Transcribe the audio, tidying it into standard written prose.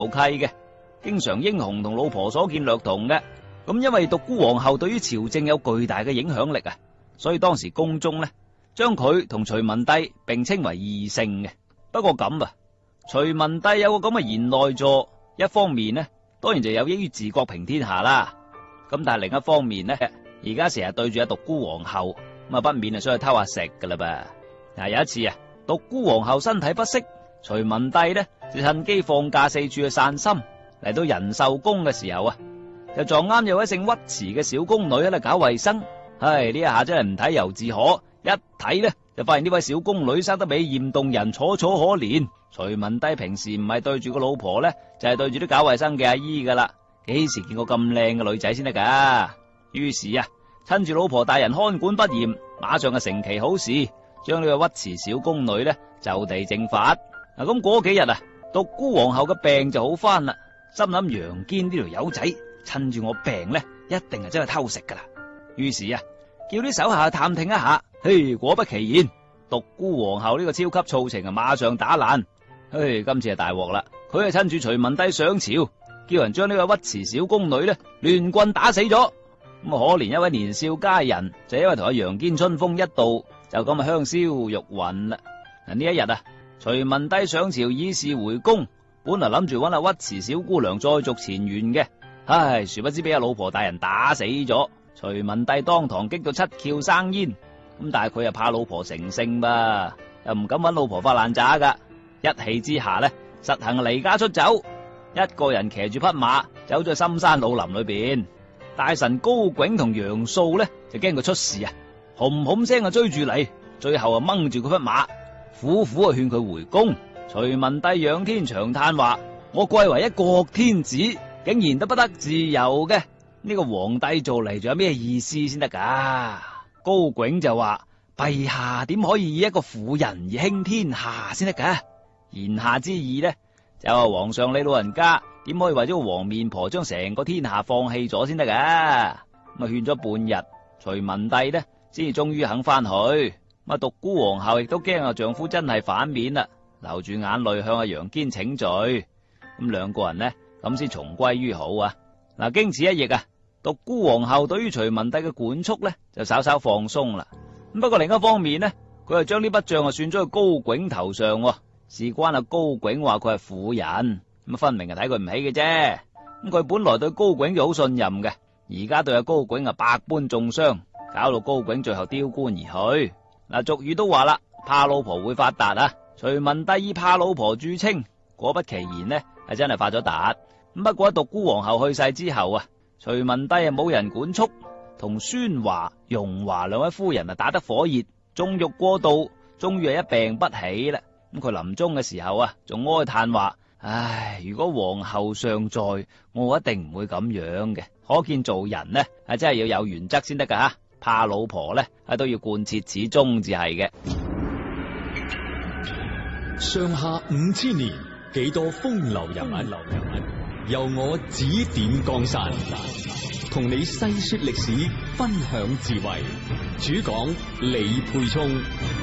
契嘅，經常英雄同老婆所見略同嘅。咁因為獨孤皇后對於朝政有巨大嘅影響力啊，所以當時宮中呢將佢同隋文帝並稱為異姓嘅。不過咁啊，隋文帝有個咁嘅賢內助，一方面呢當然就有益於治國平天下啦。咁但係另一方面呢，而家成日對住阿獨孤皇后，咁啊不免想去偷下食噶啦噃。有一次啊，獨孤皇后身體不適，隋文帝呢就趁機放假四處去散心。嚟到仁壽宮嘅時候啊，就撞啱有位姓尉遲嘅小宮女喺度搞衛生。呢一下真係唔睇猶自可，一睇呢就發現呢位小宮女生得美艷動人，楚楚可憐。隋文帝平時唔係對住個老婆呢，就係對住啲搞衛生嘅阿姨噶啦，幾時見過咁靚嘅女仔先得噶？於是啊，趁住老婆大人看管不嚴，馬上就成其好事，將呢個尉遲小宮女呢就地正法。咁嗰幾日啊，獨孤皇后嘅病就好翻啦，心諗楊堅呢條友仔趁住我病呢，一定係真係偷食噶啦。於是啊，叫啲手下去探聽一下。果不其然，獨孤皇后呢個超級醋情啊，馬上打爛。今次係大鑊啦，佢係趁住隋文帝上朝，叫人將呢個尉遲小宮女呢亂棍打死咗。咁可憐一位年少佳人，就因為同阿楊堅春風一度，就咁啊香消玉殞啦。呢一日啊，隋文帝上朝議事回宮，本來諗住搵阿尉遲小姑娘再續前緣嘅，殊不知俾阿老婆大人打死咗。隋文帝當堂激到七竅生煙，咁但係佢又怕老婆成性噃，又唔敢搵老婆發爛渣噶，一氣之下呢，實行離家出走，一個人騎住匹馬走咗深山老林裏邊。大臣高炯同楊素呢就驚佢出事啊，哄哄聲啊追住嚟，最後啊掹住佢匹馬，苦苦啊勸佢回宮。隋文帝仰天長嘆話：我貴為一國天子，竟然都不得自由嘅，呢個皇帝做嚟仲有咩意思先得噶？高炯就話：陛下點可以以一個婦人而興天下先得噶？言下之意呢，就話皇上你老人家點可以為咗個黃面婆將成個天下放棄咗先得噶？咁啊勸咗半日，隋文帝呢先至終於肯翻去。咁啊獨孤皇后亦都驚阿丈夫真係反面啦，流住眼淚向阿楊堅請罪。咁兩個人呢咁先重歸於好啊。經此一役啊，獨孤皇后對於隋文帝嘅管束呢就稍稍放鬆啦。不過另一方面呢，佢就將呢筆賬算咗去高炯頭上，事關阿高炯話佢係婦人，咁分明係睇佢唔起嘅啫。咁佢本來對高炯就好信任嘅，而家對阿高炯啊百般中傷，搞到高炯最後丟官而去。俗語都話啦，怕老婆會發達啊。隋文帝以怕老婆著稱，果不其然呢係真係發咗達。不過喺獨孤皇后去世之後啊，隋文帝啊冇人管束，同宣華、容華兩位夫人啊打得火熱，縱欲過度，終於係一病不起啦。咁佢臨終嘅時候啊，仲哀嘆話：唉，如果皇后尚在，我一定唔會咁樣嘅。可見做人呢係真係要有原則先得噶吓，怕老婆呢都要貫徹始終至係嘅。 上下5000年，幾多風流人物，由我指點江山，同你細說歷史，分享智慧。主講李沛聰。